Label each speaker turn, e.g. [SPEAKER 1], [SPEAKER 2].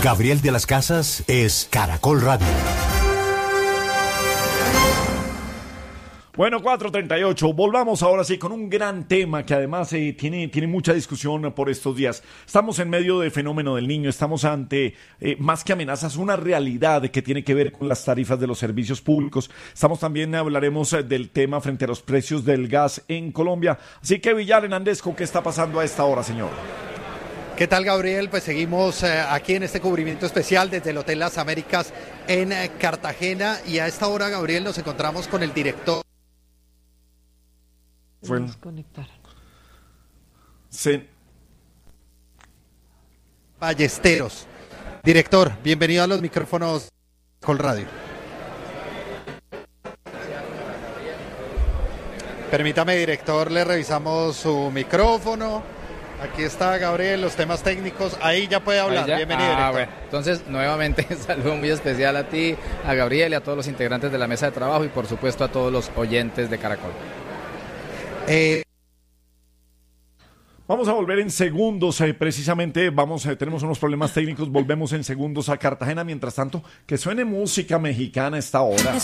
[SPEAKER 1] Gabriel de las Casas es Caracol Radio.
[SPEAKER 2] Bueno, 4:38, volvamos ahora sí con un gran tema que además tiene mucha discusión por estos días. Estamos en medio del fenómeno del Niño, estamos ante, más que amenazas, una realidad que tiene que ver con las tarifas de los servicios públicos. Hablaremos del tema frente a los precios del gas en Colombia. Así que Villar Hernández, ¿qué está pasando a esta hora, señor?
[SPEAKER 3] ¿Qué tal, Gabriel? Pues seguimos aquí en este cubrimiento especial desde el Hotel Las Américas en Cartagena, y a esta hora, Gabriel, nos encontramos con el director. Ballesteros. Director, bienvenido a los micrófonos Caracol Radio. Permítame, director, le revisamos su micrófono. Aquí está, Gabriel, los temas técnicos. Ahí ya puede hablar. Bienvenido, director.
[SPEAKER 4] Bueno. Entonces, nuevamente, saludo muy especial a ti, a Gabriel y a todos los integrantes de la mesa de trabajo y, por supuesto, a todos los oyentes de Caracol.
[SPEAKER 2] Vamos a volver en segundos, precisamente, tenemos unos problemas técnicos, volvemos en segundos a Cartagena. Mientras tanto, que suene música mexicana a esta hora.